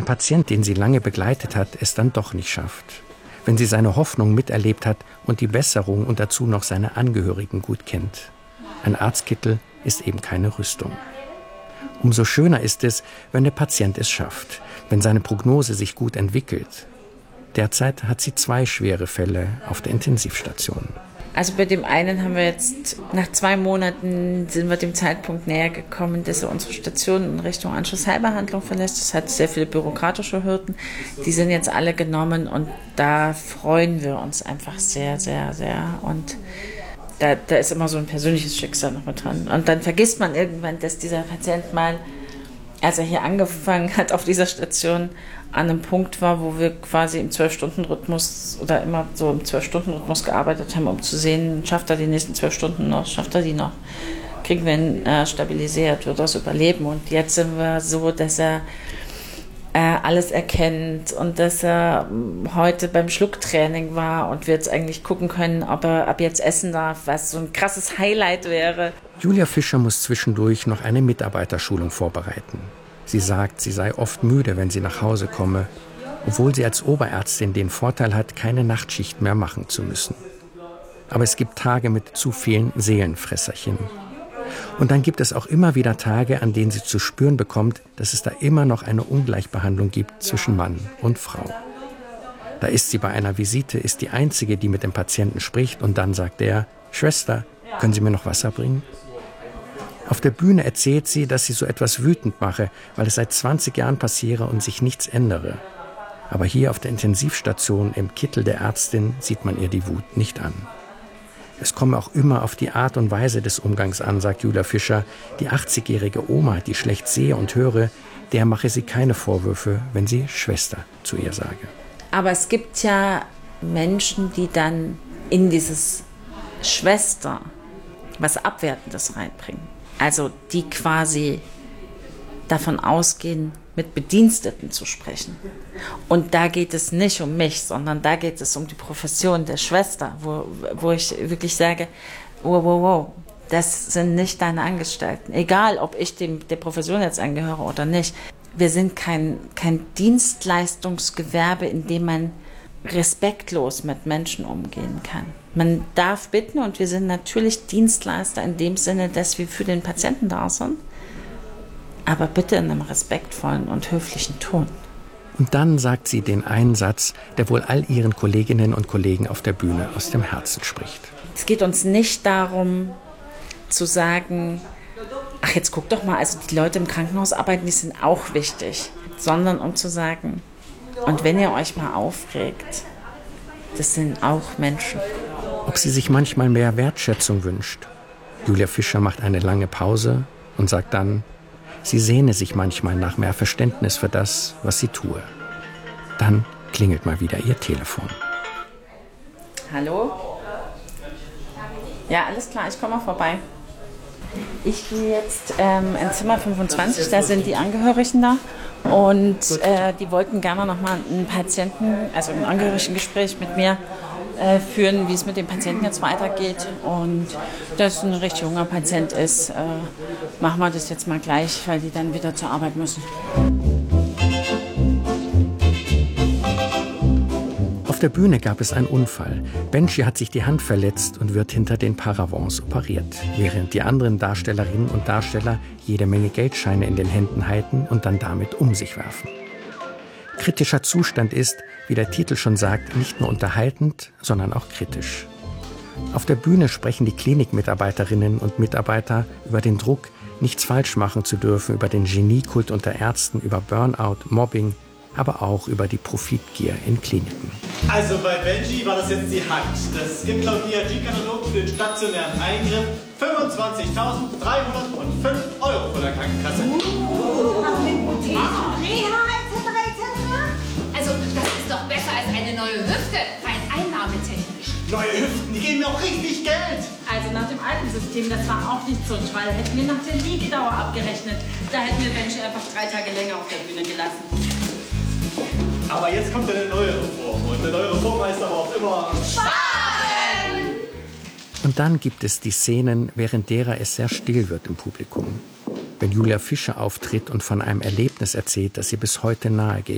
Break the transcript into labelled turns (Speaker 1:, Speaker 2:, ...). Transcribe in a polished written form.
Speaker 1: Patient, den sie lange begleitet hat, es dann doch nicht schafft. Wenn sie seine Hoffnung miterlebt hat und die Besserung und dazu noch seine Angehörigen gut kennt. Ein Arztkittel ist eben keine Rüstung. Umso schöner ist es, wenn der Patient es schafft, wenn seine Prognose sich gut entwickelt. Derzeit hat sie 2 schwere Fälle auf der Intensivstation.
Speaker 2: Also bei dem einen haben wir jetzt, nach 2 Monaten sind wir dem Zeitpunkt näher gekommen, dass er unsere Station in Richtung Anschlussheilbehandlung verlässt. Das hat sehr viele bürokratische Hürden. Die sind jetzt alle genommen und da freuen wir uns einfach sehr, sehr, sehr. Und da ist immer so ein persönliches Schicksal noch mit dran. Und dann vergisst man irgendwann, dass dieser Patient mal, als er hier angefangen hat auf dieser Station, an einem Punkt war, wo wir quasi im 12-Stunden-Rhythmus oder immer so im 12-Stunden-Rhythmus gearbeitet haben, um zu sehen, schafft er die nächsten 12 Stunden noch, schafft er die noch, kriegen wir ihn stabilisiert, wird er es überleben. Und jetzt sind wir so, dass er alles erkennt und dass er heute beim Schlucktraining war und wir jetzt eigentlich gucken können, ob er ab jetzt essen darf, was so ein krasses Highlight wäre.
Speaker 1: Julia Fischer muss zwischendurch noch eine Mitarbeiterschulung vorbereiten. Sie sagt, sie sei oft müde, wenn sie nach Hause komme, obwohl sie als Oberärztin den Vorteil hat, keine Nachtschicht mehr machen zu müssen. Aber es gibt Tage mit zu vielen Seelenfresserchen. Und dann gibt es auch immer wieder Tage, an denen sie zu spüren bekommt, dass es da immer noch eine Ungleichbehandlung gibt zwischen Mann und Frau. Da ist sie bei einer Visite, ist die Einzige, die mit dem Patienten spricht und dann sagt er: Schwester, können Sie mir noch Wasser bringen? Auf der Bühne erzählt sie, dass sie so etwas wütend mache, weil es seit 20 Jahren passiere und sich nichts ändere. Aber hier auf der Intensivstation im Kittel der Ärztin sieht man ihr die Wut nicht an. Es komme auch immer auf die Art und Weise des Umgangs an, sagt Julia Fischer. Die 80-jährige Oma, die schlecht sehe und höre, der mache sie keine Vorwürfe, wenn sie Schwester zu ihr sage.
Speaker 2: Aber es gibt ja Menschen, die dann in dieses Schwester was Abwertendes reinbringen. Also die quasi davon ausgehen, mit Bediensteten zu sprechen. Und da geht es nicht um mich, sondern da geht es um die Profession der Schwester, wo ich wirklich sage, wow, das sind nicht deine Angestellten. Egal, ob ich der Profession jetzt angehöre oder nicht. Wir sind kein Dienstleistungsgewerbe, in dem man respektlos mit Menschen umgehen kann. Man darf bitten und wir sind natürlich Dienstleister in dem Sinne, dass wir für den Patienten da sind, aber bitte in einem respektvollen und höflichen Ton.
Speaker 1: Und dann sagt sie den einen Satz, der wohl all ihren Kolleginnen und Kollegen auf der Bühne aus dem Herzen spricht.
Speaker 2: Es geht uns nicht darum zu sagen, ach jetzt guck doch mal, also die Leute im Krankenhaus arbeiten, die sind auch wichtig, sondern um zu sagen, und wenn ihr euch mal aufregt, das sind auch Menschen.
Speaker 1: Ob sie sich manchmal mehr Wertschätzung wünscht. Julia Fischer macht eine lange Pause und sagt dann, sie sehne sich manchmal nach mehr Verständnis für das, was sie tue. Dann klingelt mal wieder ihr Telefon.
Speaker 2: Hallo? Ja, alles klar, ich komme mal vorbei. Ich gehe jetzt in Zimmer 25, da sind die Angehörigen da. Und die wollten gerne noch mal ein Angehörigengespräch mit mir führen, wie es mit dem Patienten jetzt weitergeht. Und da es ein recht junger Patient ist, machen wir das jetzt mal gleich, weil die dann wieder zur Arbeit müssen.
Speaker 1: Auf der Bühne gab es einen Unfall. Benji hat sich die Hand verletzt und wird hinter den Paravents operiert, während die anderen Darstellerinnen und Darsteller jede Menge Geldscheine in den Händen halten und dann damit um sich werfen. Kritischer Zustand ist, wie der Titel schon sagt, nicht nur unterhaltend, sondern auch kritisch. Auf der Bühne sprechen die Klinikmitarbeiterinnen und Mitarbeiter über den Druck, nichts falsch machen zu dürfen, über den Geniekult unter Ärzten, über Burnout, Mobbing, aber auch über die Profitgier in Kliniken.
Speaker 3: Also bei Benji war das jetzt die Hand. Das gibt laut DRG-Katalog für den stationären Eingriff 25.305 € von der Krankenkasse.
Speaker 4: Reha etc. Also das ist doch besser als eine neue Hüfte, rein einnahmetechnisch.
Speaker 3: Neue Hüften, die geben mir auch richtig Geld.
Speaker 5: Also nach dem alten System, das war auch nicht so ein Schwall. Hätten wir nach der Liegedauer abgerechnet, da hätten wir Benji einfach 3 Tage länger auf der Bühne gelassen.
Speaker 3: Aber jetzt kommt eine neue Reform. Und eine neue Reform heißt aber auch immer
Speaker 4: Sparen!
Speaker 1: Und dann gibt es die Szenen, während derer es sehr still wird im Publikum. Wenn Julia Fischer auftritt und von einem Erlebnis erzählt, das ihr bis heute nahe geht.